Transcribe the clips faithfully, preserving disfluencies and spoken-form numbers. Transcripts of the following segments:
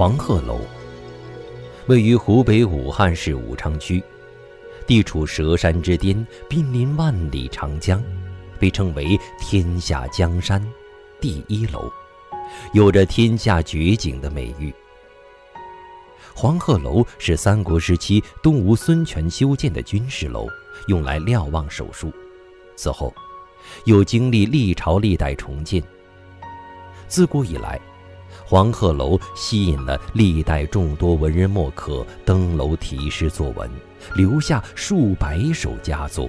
黄鹤楼位于湖北武汉市武昌区，地处佘山之巅，濒临万里长江，被称为天下江山第一楼，有着天下绝景的美誉。黄鹤楼是三国时期东吴孙权修建的军事楼，用来瞭望手术，此后又经历历朝历代重建。自古以来，黄鹤楼吸引了历代众多文人墨客登楼题诗作文，留下数百首佳作。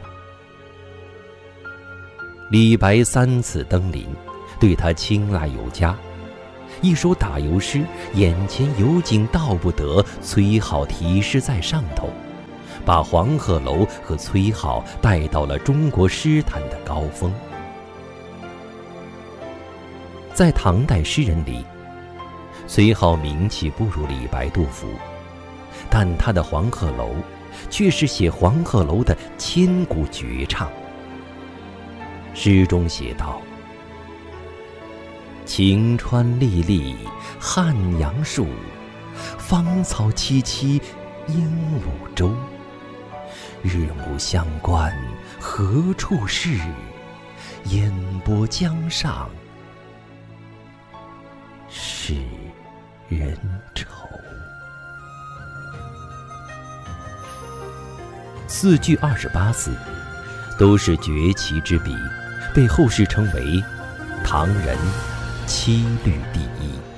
李白三次登临，对他青睐有加。一首打油诗，眼前有景道不得，崔颢题诗在上头，把黄鹤楼和崔颢带到了中国诗坛的高峰。在唐代诗人里，崔颢名气不如李白、杜甫，但他的黄鹤楼却是写黄鹤楼的千古绝唱。诗中写道：晴川历历汉阳树，芳草萋萋鹦鹉洲。日暮乡关何处是？烟波江上使人愁。四句二十八字，都是绝奇之笔，被后世称为唐人七律第一。